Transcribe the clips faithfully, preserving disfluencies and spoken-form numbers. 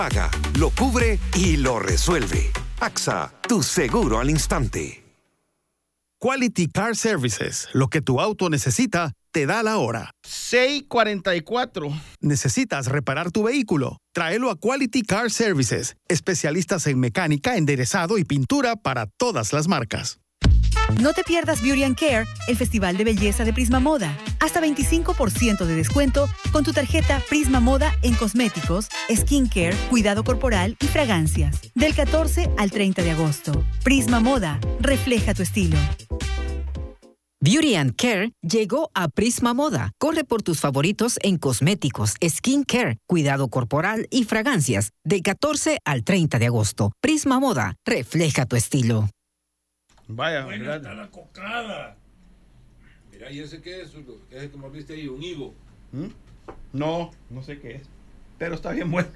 Paga, lo cubre y lo resuelve. A X A, tu seguro al instante. Quality Car Services. Lo que tu auto necesita, te da la hora. seis cuarenta y cuatro. ¿Necesitas reparar tu vehículo? Tráelo a Quality Car Services. Especialistas en mecánica, enderezado y pintura para todas las marcas. No te pierdas Beauty and Care, el festival de belleza de Prisma Moda. Hasta veinticinco por ciento de descuento con tu tarjeta Prisma Moda en cosméticos, skincare, cuidado corporal y fragancias. Del catorce al treinta de agosto. Prisma Moda, refleja tu estilo. Beauty and Care llegó a Prisma Moda. Corre por tus favoritos en cosméticos, skincare, cuidado corporal y fragancias. Del catorce al treinta de agosto. Prisma Moda, refleja tu estilo. Vaya, Buena ¿verdad? está la cocada. Mira, ¿y ese qué es? ¿Qué es como viste ahí? ¿Un higo? ¿Mm? No, no sé qué es. Pero está bien bueno.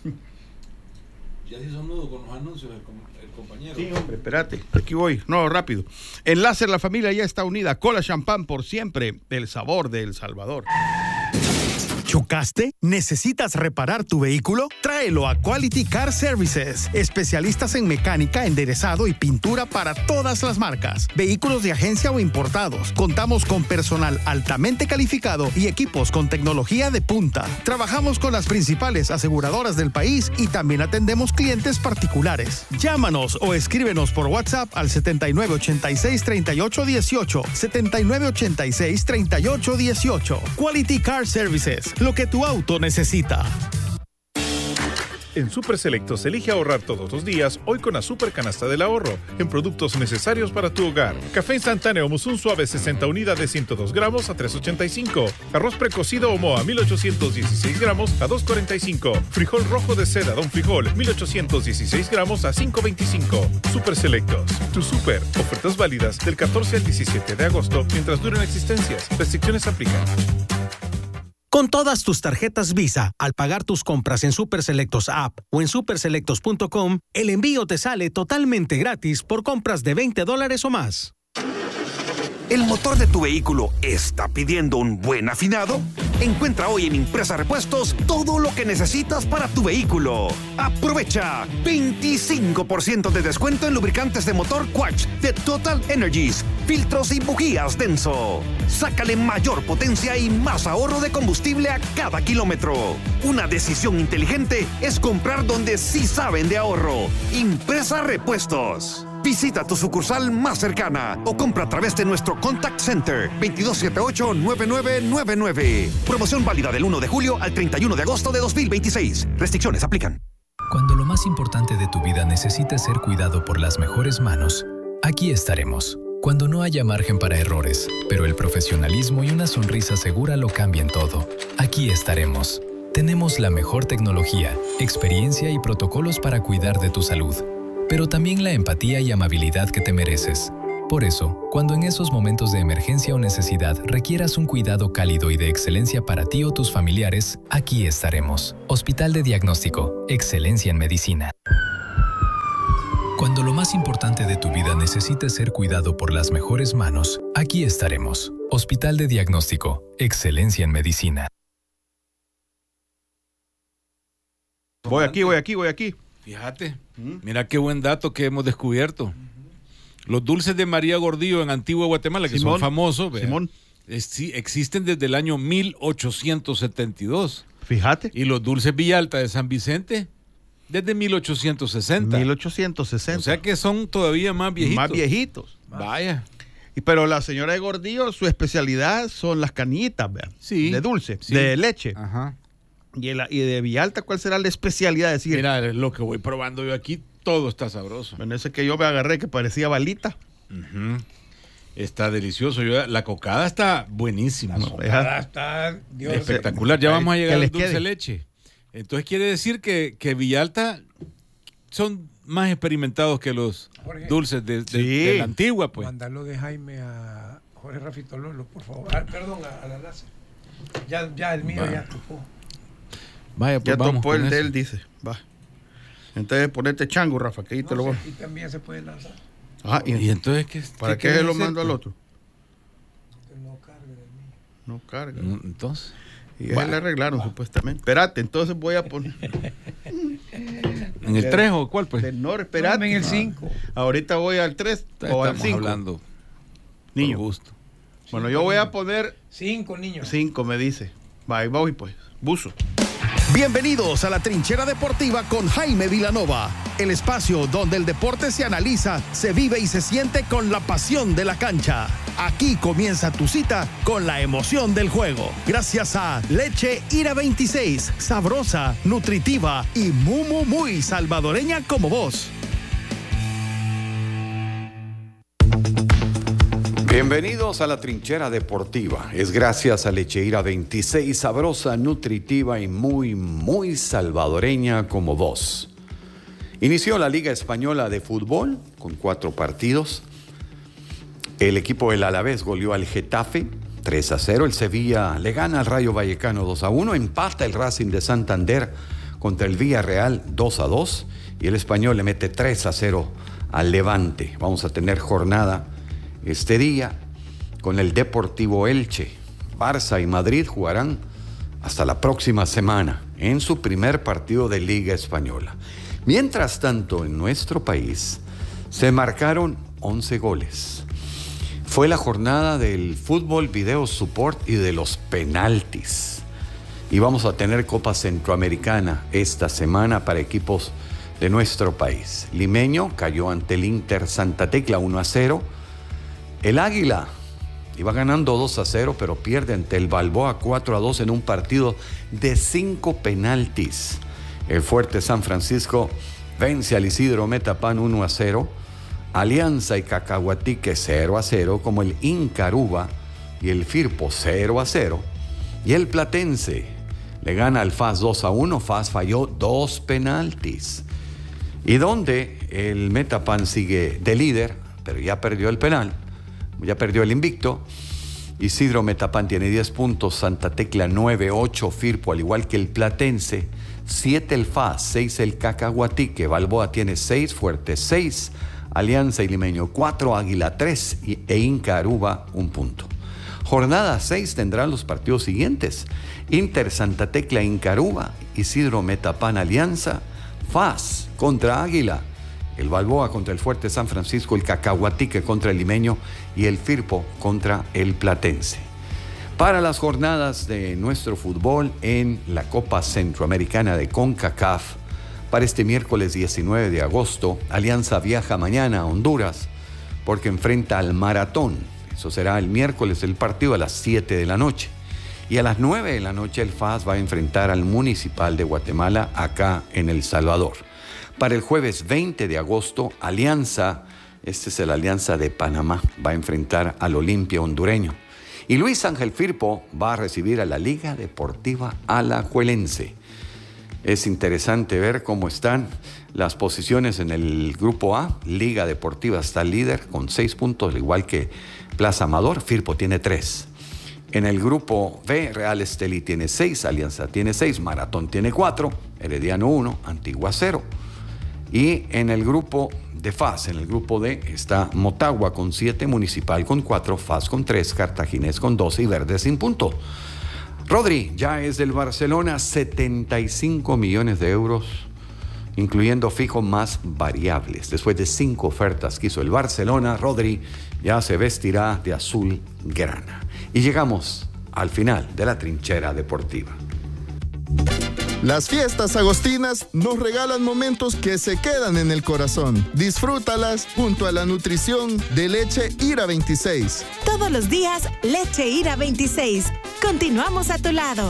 Ya se hizo nudo con los anuncios el, el compañero. Sí, hombre, espérate. Aquí voy. No, rápido. En Láser la familia ya está unida. Cola champán por siempre. El sabor de El Salvador. ¿Chocaste? ¿Necesitas reparar tu vehículo? Tráelo a Quality Car Services. Especialistas en mecánica, enderezado y pintura para todas las marcas. Vehículos de agencia o importados. Contamos con personal altamente calificado y equipos con tecnología de punta. Trabajamos con las principales aseguradoras del país y también atendemos clientes particulares. Llámanos o escríbenos por WhatsApp al setenta y nueve ochenta y seis, treinta y ocho dieciocho. setenta y nueve ochenta y seis, treinta y ocho dieciocho. Quality Car Services. Lo que tu auto necesita. En Super Selectos elige ahorrar todos los días, hoy con la Super Canasta del Ahorro, en productos necesarios para tu hogar. Café instantáneo Musun Suave sesenta unidades ciento dos gramos a tres ochenta y cinco. Arroz precocido Omoa mil ochocientos dieciséis gramos a dos cuarenta y cinco. Frijol rojo de seda Don Frijol mil ochocientos dieciséis gramos a cinco veinticinco. Super Selectos, tu super. Ofertas válidas del catorce al diecisiete de agosto mientras duren existencias. Restricciones aplican. Con todas tus tarjetas Visa, al pagar tus compras en Super Selectos App o en super selectos punto com, el envío te sale totalmente gratis por compras de veinte dólares o más. ¿El motor de tu vehículo está pidiendo un buen afinado? Encuentra hoy en Impresa Repuestos todo lo que necesitas para tu vehículo. Aprovecha veinticinco por ciento de descuento en lubricantes de motor Quatch de Total Energies, filtros y bujías Denso. Sácale mayor potencia y más ahorro de combustible a cada kilómetro. Una decisión inteligente es comprar donde sí saben de ahorro. Impresa Repuestos. Visita tu sucursal más cercana o compra a través de nuestro Contact Center veintidós setenta y ocho, noventa y nueve noventa y nueve. Promoción válida del uno de julio al treinta y uno de agosto de dos mil veintiséis. Restricciones aplican. Cuando lo más importante de tu vida necesite ser cuidado por las mejores manos, aquí estaremos. Cuando no haya margen para errores, pero el profesionalismo y una sonrisa segura lo cambien todo, aquí estaremos. Tenemos la mejor tecnología, experiencia y protocolos para cuidar de tu salud, pero también la empatía y amabilidad que te mereces. Por eso, cuando en esos momentos de emergencia o necesidad requieras un cuidado cálido y de excelencia para ti o tus familiares, aquí estaremos. Hospital de Diagnóstico, excelencia en medicina. Cuando lo más importante de tu vida necesite ser cuidado por las mejores manos, aquí estaremos. Hospital de Diagnóstico, excelencia en medicina. Voy aquí, voy aquí, voy aquí. Fíjate, ¿Mm? Mira qué buen dato que hemos descubierto. Uh-huh. Los dulces de María Gordillo en Antigua Guatemala, que Simón, son famosos, Simón. Es, sí, existen desde el año mil ochocientos setenta y dos. Fíjate. Y los dulces Villalta de San Vicente desde mil ochocientos sesenta. mil ochocientos sesenta. O sea que son todavía más viejitos. Más viejitos. Vaya. Y pero la señora de Gordillo, su especialidad son las cañitas, ¿verdad? Sí. De dulce, sí. de leche. Ajá. ¿Y, el, y de Villalta cuál será la especialidad? Es decir, mira, lo que voy probando yo aquí, todo está sabroso. Bueno, ese que yo me agarré que parecía balita. Uh-huh. Está delicioso. Yo, la cocada está buenísima. La cocada está Dios, espectacular. Ya vamos a llegar al dulce de leche. Entonces quiere decir que, que Villalta son más experimentados que los Jorge, dulces de, de, sí. de la antigua, pues. Mandarlo de Jaime a Jorge Rafito Lolo, por favor. Ah, perdón, a, a la Láser. Ya, ya el mío Va. ya topó. Vaya, pues ya vamos topó el eso. de él, dice. Va. Entonces ponete chango, Rafa, que ahí no te lo voy. Y también se puede lanzar. Ah, y, ¿Y entonces qué? ¿Para qué, qué se lo mando al otro? Que no cargue el mío. No carga. Entonces. Y bueno. le arreglaron, supuestamente. Espérate, entonces voy a poner. ¿En el tres o cuál, pues? Del Nor, espérate. En el cinco. Ahorita voy al tres o al cinco. Estamos hablando. Niño. Por gusto. Bueno, yo voy a poner... Cinco, niños. Cinco, me dice. Va, voy pues. Buzo. Bienvenidos a la Trinchera Deportiva con Jaime Vilanova, el espacio donde el deporte se analiza, se vive y se siente con la pasión de la cancha. Aquí comienza tu cita con la emoción del juego. Gracias a Leche Ira veintiséis, sabrosa, nutritiva y muy, muy, muy salvadoreña como vos. Bienvenidos a la Trinchera Deportiva. Es gracias a Lecheira veintiséis, sabrosa, nutritiva y muy, muy salvadoreña como vos. Inició la Liga Española de Fútbol con cuatro partidos. El equipo del Alavés goleó al Getafe tres a cero. El Sevilla le gana al Rayo Vallecano dos a uno. Empata el Racing de Santander contra el Villarreal dos a dos. Y el Español le mete tres a cero al Levante. Vamos a tener jornada este día con el Deportivo Elche. Barça y Madrid jugarán hasta la próxima semana en su primer partido de Liga Española. Mientras tanto, en nuestro país se marcaron once goles. Fue la jornada del fútbol video support y de los penaltis. Y vamos a tener Copa Centroamericana esta semana para equipos de nuestro país. Limeño cayó ante el Inter Santa Tecla uno a cero. El Águila iba ganando dos a cero, pero pierde ante el Balboa cuatro a dos en un partido de cinco penaltis. El fuerte San Francisco vence al Isidro Metapán uno a cero. Alianza y Cacahuatique cero a cero, como el Inca Aruba y el Firpo cero a cero. Y el Platense le gana al F A S dos a uno. F A S falló dos penaltis. Y donde el Metapán sigue de líder, pero ya perdió el penal. Ya perdió el invicto. Isidro Metapán tiene diez puntos, Santa Tecla nueve, ocho Firpo, al igual que el Platense, siete el F A S, seis el Cacahuatique, Balboa tiene seis, Fuerte seis, Alianza y Limeño cuatro, Águila tres e Inca Aruba un punto. Jornada seis tendrán los partidos siguientes: Inter Santa Tecla, Inca Aruba, Isidro Metapán Alianza, F A S contra Águila, el Balboa contra el Fuerte San Francisco, el Cacahuatique contra el Limeño y el Firpo contra el Platense. Para las jornadas de nuestro fútbol en la Copa Centroamericana de CONCACAF, para este miércoles diecinueve de agosto, Alianza viaja mañana a Honduras porque enfrenta al Maratón. Eso será el miércoles el partido a las siete de la noche. Y a las nueve de la noche el F A S va a enfrentar al Municipal de Guatemala acá en El Salvador. Para el jueves veinte de agosto, Alianza, este es el Alianza de Panamá, va a enfrentar al Olimpia hondureño. Y Luis Ángel Firpo va a recibir a la Liga Deportiva Alajuelense. Es interesante ver cómo están las posiciones en el Grupo A. Liga Deportiva está líder con seis puntos, al igual que Plaza Amador. Firpo tiene tres. En el Grupo B, Real Estelí tiene seis, Alianza tiene seis, Maratón tiene cuatro, Herediano uno, Antigua cero. Y en el grupo de F A S, en el grupo D, está Motagua con siete, Municipal con cuatro, F A S con tres, Cartaginés con doce y Verde sin punto. Rodri ya es del Barcelona, setenta y cinco millones de euros, incluyendo fijo más variables. Después de cinco ofertas que hizo el Barcelona, Rodri ya se vestirá de azul grana. Y llegamos al final de la Trinchera Deportiva. Las fiestas agostinas nos regalan momentos que se quedan en el corazón. Disfrútalas junto a la nutrición de Leche Ira veintiséis. Todos los días, Leche Ira veintiséis. Continuamos a tu lado.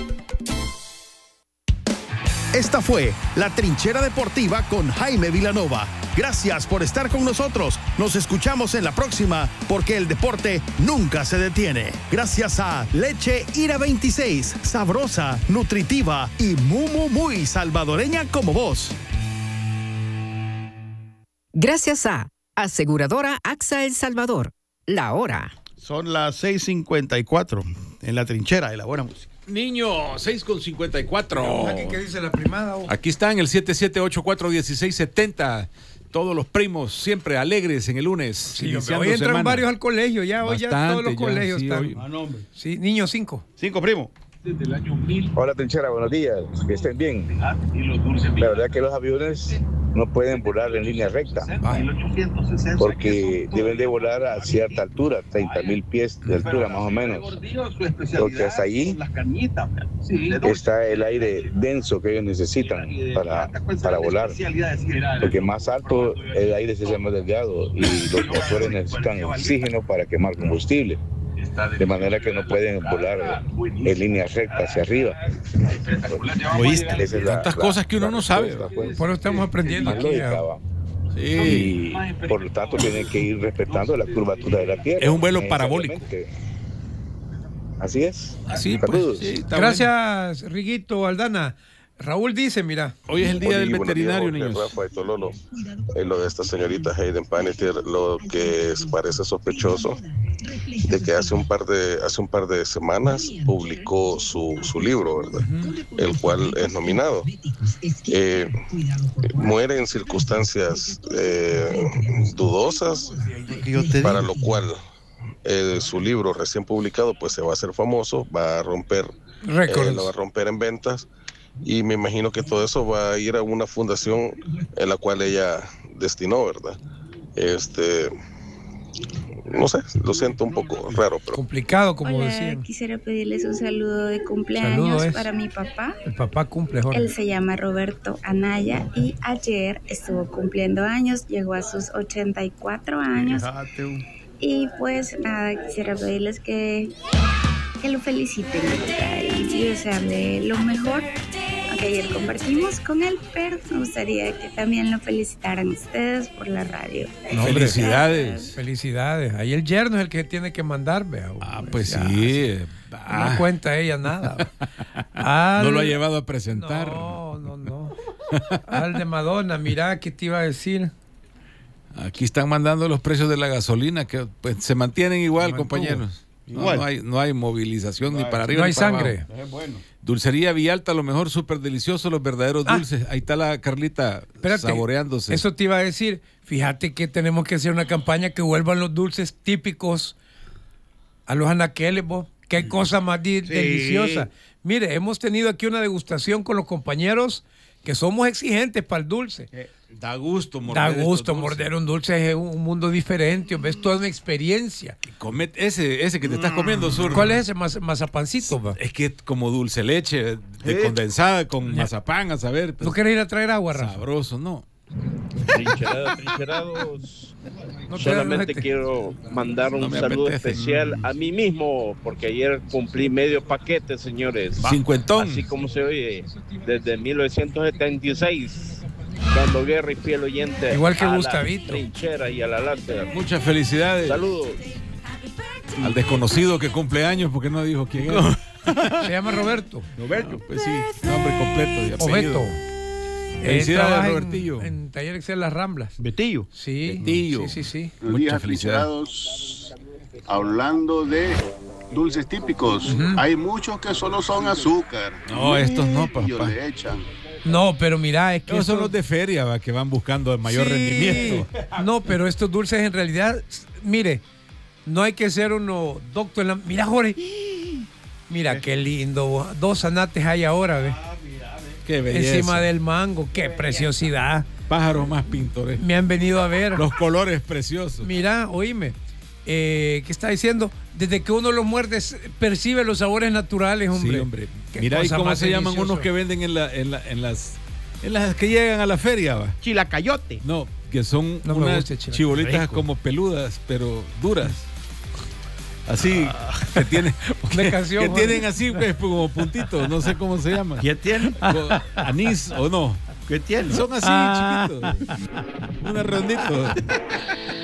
Esta fue la Trinchera Deportiva con Jaime Vilanova. Gracias por estar con nosotros. Nos escuchamos en la próxima, porque el deporte nunca se detiene. Gracias a Leche Ira veintiséis, sabrosa, nutritiva y muy, muy, muy salvadoreña como vos. Gracias a Aseguradora AXA El Salvador. La hora. Son las seis cincuenta y cuatro en la Trinchera de la buena música. Niño, seis con cincuenta y cuatro. ¿Aquí qué dice la primada? Oh. Aquí están el siete siete ocho cuatro uno seis siete cero. Todos los primos siempre alegres en el lunes. Sí, hoy entran semana. varios al colegio ya. Hoy Bastante, ya todos los ya, colegios sí, están. Ah, no, hombre. Sí, niños cinco. Cinco primos. Hola Trinchera, buenos días, que estén bien. La verdad que los aviones no pueden volar en línea recta, porque deben de volar a cierta altura, treinta mil pies de altura más o menos, porque hasta allí está el aire denso que ellos necesitan para, para volar, porque más alto el aire se hace más delgado y los motores necesitan oxígeno para quemar combustible, de manera que no pueden volar en línea recta hacia arriba. ¿Oíste? Tantas la, cosas que uno la, no sabe. Pues, por eso estamos aprendiendo aquí. Lógica, sí. Y por lo tanto tienen que ir respetando la curvatura de la Tierra. Es un vuelo parabólico. Así es. Así, pues, sí, gracias, bueno. Riguito, Aldana. Raúl dice, mira, hoy es el día del veterinario, días, niños. Rafa, Tololo, en lo de esta señorita Hayden Panettiere, lo que parece sospechoso de que hace un par de hace un par de semanas publicó su, su libro, ¿verdad? El cual es nominado. Eh, muere en circunstancias eh, dudosas, para lo cual eh, su libro recién publicado pues se va a hacer famoso, va a romper récords, eh, lo va a romper en ventas. Y me imagino que todo eso va a ir a una fundación en la cual ella destinó, ¿verdad? Este, no sé, lo siento un poco raro, pero complicado, como Hola, decían. Quisiera pedirles un saludo de cumpleaños para mi papá. El papá cumple, Jorge. Él se llama Roberto Anaya y ayer estuvo cumpliendo años, llegó a sus ochenta y cuatro años. Y pues nada, quisiera pedirles que que lo feliciten y desearle lo mejor. Aunque ayer compartimos con él, pero me gustaría que también lo felicitaran ustedes por la radio. No, felicidades. Gracias. Felicidades. Ahí el yerno es el que tiene que mandar, vea. Ah, pues ya, sí. Ah. No cuenta ella nada. Al... No lo ha llevado a presentar. No, no, no. Al de Madonna, mira, ¿qué te iba a decir? Aquí están mandando los precios de la gasolina, que pues, se mantienen igual, compañeros. No, no, hay, no hay movilización no hay, ni para arriba no hay ni para sangre. Abajo. Bueno. Dulcería Villalta, lo mejor, súper delicioso, los verdaderos ah. dulces. Ahí está la Carlita. Espérate, saboreándose. Eso te iba a decir. Fíjate que tenemos que hacer una campaña que vuelvan los dulces típicos a los anaqueles, vos. Qué cosa más sí. deliciosa. Mire, hemos tenido aquí una degustación con los compañeros que somos exigentes para el dulce. Eh, da gusto morder. Da gusto morder un dulce, es un mundo diferente, ves toda una experiencia. Come ese, ese que te estás comiendo, Sur. ¿Cuál es ese Maz, mazapancito? Va? Es que es como dulce leche de ¿Eh? condensada con ya. mazapán, a saber. Pues, ¿no querés ir a traer agua, Rafa? Sabroso, ¿no? Trincherados, trincherados. No solamente quiero mandar un no saludo apetece. especial a mí mismo, porque ayer cumplí medio paquete, señores. Cincuentón. Así como se oye, desde mil novecientos setenta y seis, dando guerra y fiel oyente. Igual que a Gustavito. La trinchera y a la láser. Muchas felicidades. Saludos. Al desconocido que cumple años, porque no dijo quién es. Se llama Roberto. Roberto, pues sí, nombre completo y apellido. Felicidades, Robertillo. En, en Taller Excel Las Ramblas. Betillo. Sí, Betillo. sí, sí, sí. Muchas felicidades. Hablando de dulces típicos, uh-huh. hay muchos que solo son azúcar. No, estos no, papá. Le echan. No, pero mira, es que estos son los de feria, va, que van buscando el mayor sí. rendimiento. No, pero estos dulces en realidad, mire, no hay que ser uno doctor. En la... Mira, Jorge. Mira, ¿Qué? qué lindo. Dos anates hay ahora, ¿ves? Qué belleza. Encima del mango, qué preciosidad. Pájaros más pintores. Me han venido a ver. Los colores preciosos. Mira, oíme, eh, ¿qué está diciendo? Desde que uno los muerde, percibe los sabores naturales, hombre. Sí, hombre. Mira, ¿y cómo se delicioso. llaman unos que venden en, la, en, la, en, las, en las que llegan a la feria? ¿Va? Chilacayote. No, que son no unas chibolitas rico. como peludas, pero duras. Así, que, tiene, que, canción, que tienen así pues, como puntitos, no sé cómo se llama. ¿Qué tienen? Anís o no. ¿Qué tienen? Son así, ah. chiquitos. Una rondito.